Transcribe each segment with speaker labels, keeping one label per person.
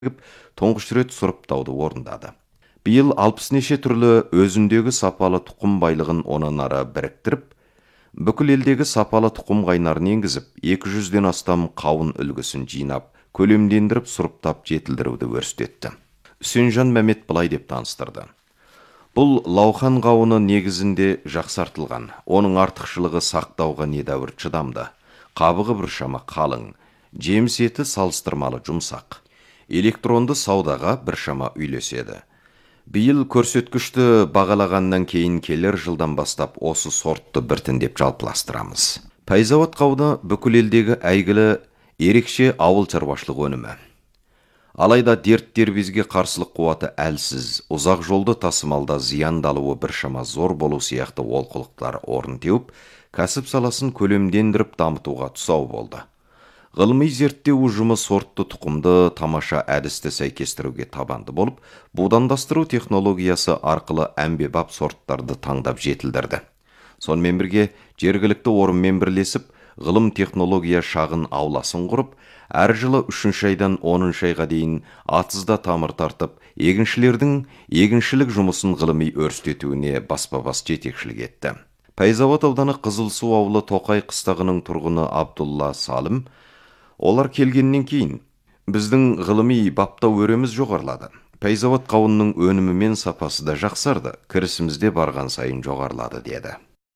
Speaker 1: тұңғыш рет сұрыптауды орындады. Биыл 60 неше түрлі өзіндегі сапалы тұқым байлығын онан ары біріктіріп, бүкіл елдегі сапалы тұқым қайнарын енгізіп, 200-ден астам қауын үлгісін жинап, көлемдендіріп, сұрыптап жетілдіруді өрістетті. Үсенжан Мәмет былай деп таныстырды. Бұл лаухан қауыны негізінде жақсартылған, оның артықшылығы сақтауға недәуір шыдамды, қабығы біршама қалың, жеміс еті салыстырмалы жұмсақ, электронды саудаға біршама үйлеседі. Биыл көрсеткішті бағалағаннан кейін келер жылдан бастап осы сортты біртіндеп жалпыластырамыз. Пәйзауат қауыны бүкіл елдегі әйгілі ерекше ауыл шаруашылық өнімі. Алайда дерттер бізге қарсылық қуаты әлсіз, ұзақ жолды тасымалда зияндалуы біршама зор болу сияқты олқылықтар орын теуіп, кәсіп саласын көлемдендіріп дамытуға тұсау болды. Ғылыми зерттеу ұжымы сортты тұқымды тамаша әдісті сәйкестіруге табанды болып, будандастыру технологиясы арқылы әмбебап сорттарды таңдап жетілдірді. Сонымен бірге жергілікті орынмен бірлесіп, ғылым технология шағын ауласын құрып, әр жылы 3 айдан 10 айға дейін атызда тамыр тартып, егіншілердің егіншілік жұмысын ғылыми өрістетуіне баспа-бас жетекшілік етті. Пәйзауат ауданы Қызылсу ауылы Тоқай қыстағының тұрғыны Абдулла Салым, олар келгеннен кейін біздің ғылыми баптау өреміз жоғарылады. Пәйзауат қауынның өнімі мен сапасы да жақсарды, кірісімізде барған сайын жоғарылады деді.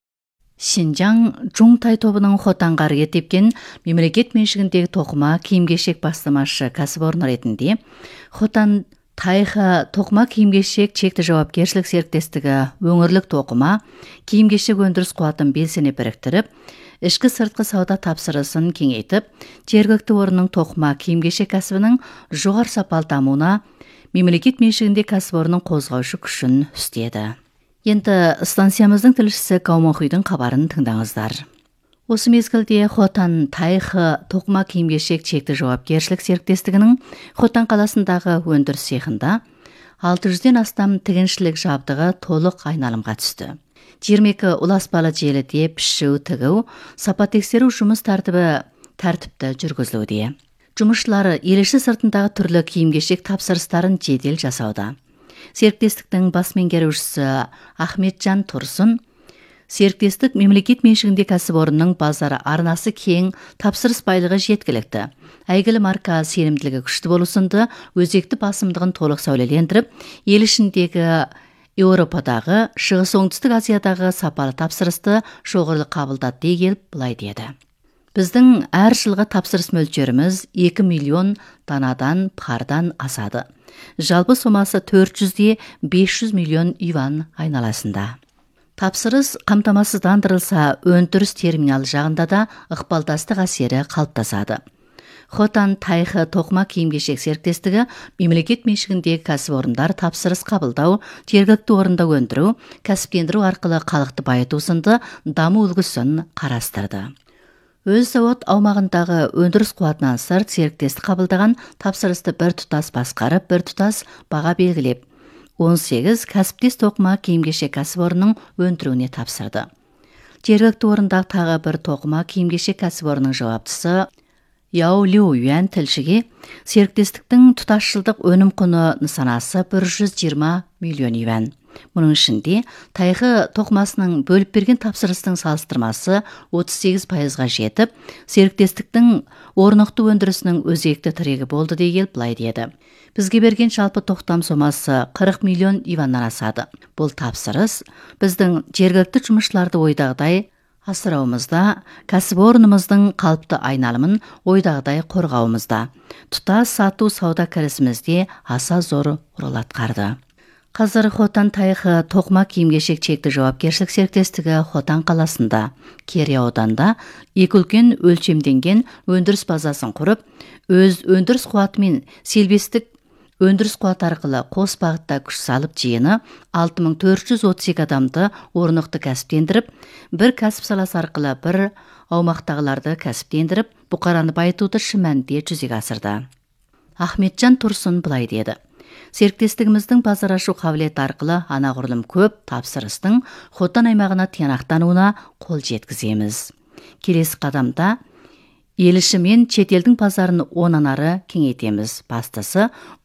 Speaker 2: Шинжаң Жуңтай тобының Хотанғары етепкен мемлекет меншігіндегі тоқыма киім-кешек бастамашы кәсіпорын ретінде Хотан Тайхы тоқыма киім-кешек шекті жауапкершілік серіктестігі өңірлік тоқыма киім-кешек өндіріс қуатын белсене біріктіріп, ішкі сыртқы сауда тапсырысын кеңейтіп, жергілікті орынның тоқыма киім-кешек кәсібінің жоғары сапалы дамуына мемлекет меншігінде кәсіпорынның қозғаушы күшін үстеді. Енді станциямыздың тілшісі Каумахүйдің хабарын тыңдаңыздар. Осы мезгілде Хотан Тайхы тоқыма киім-кешек шекті жауапкершілік серіктестігінің Хотан қаласындағы өндіріс цехында 600-ден астам тігіншілік жабдығы толық айналымға түсті. 22 ұласпалы желіде пішу, тігу, сапа тексеру жұмыс тәртіпті жүргізілуде. Жұмысшылары еліші сыртындағы түрлі киім-кешек тапсырыстарын жедел жасауда. Серіктестіктің бас меңгерушісі Ахметжан Тұрсын, серіктестік мемлекет меншігінде кәсіпорынның базары арнасы кең, тапсырыс байлығы жеткілікті. Әйгілі марка сенімділігі күшті болусынды өзекті басымдығын толық сәулелендіріп, ел ішіндегі Еуропадағы, Шығыс оңтүстік Азиядағы сапалы тапсырысты жоғары қабылдады дей келіп былай деді. Біздің әр жылғы тапсырыс мөлшеріміз 2 миллион данадан пардан асады. Жалпы сомасы 400-500 миллион юан айналасында. Тапсырыс қамтамасыздандырылса, өндіріс терминал жағында да ықпалдастық әсері қалыптасады. Хотан Тайхы тоқыма киім-кешек серіктестігі мемлекет меншігіндегі кәсіпорындар тапсырыс қабылдау, жергілікті орында өндіру, кәсіптендіру арқылы халықты байыту сынды даму үлгісін қарастырды. Өз зауыт аумағындағы өндіріс қуатынан сырт серіктестік қабылдаған тапсырысты бір тұтас басқарып, бір тұтас баға белгілеп, 18 кәсіптес тоқыма киім-кешек кәсіпорынның өндіруіне тапсырды. Жергілікті орындағы тағы бір тоқыма киім-кешек кәсіпорынның жауаптысы Яу Лю Юан тілшіге серіктестіктің тұтасшылдық өнім құны нысанасы 120 миллион юан. Мұның ішінде Тайхы тоқымасының бөліп берген тапсырыстың салыстырмасы 38%-ға жетіп, серіктестіктің орнықты өндірісінің өзекті тірегі болды дей келіп былай деді. Бізге берген жалпы тоқтам сомасы 40 миллион юаннан асады. Бұл тапсырыс біздің жергілікті жұмысшыларды ойдағыдай асырауымызда, кәсіпорнымыздың қалыпты айналымын ойдағыдай қорғауымызда, тұтас сату сауда кірісімізде аса зор рөл атқарды. Қазір Хотан Тайхы тоқыма киім-кешек шекті жауапкершілік серіктестігі Хотан қаласында, Керей ауданда екі үлкен өлшемденген өндіріс базасын құрып, өз өндіріс қуатымен селбестік өндіріс қуат арқылы қос бағытта күш салып жиыны 6432 адамды орнықты кәсіптендіріп, бір кәсіп саласы арқылы бір аумақтағыларды кәсіптендіріп, бұқараны байытуды шын мәнінде жүзеге асырды. Ахметжан Тұрсын былай деді. Серіктестігіміздің базар ашу қабілеті арқылы анағұрлым көп тапсырыстың Хотан аймағына тиянақтануына қол жеткіземіз. Келесі қадамда ел іші мен чет елдің базарын онан ары кеңейтеміз. Бастысы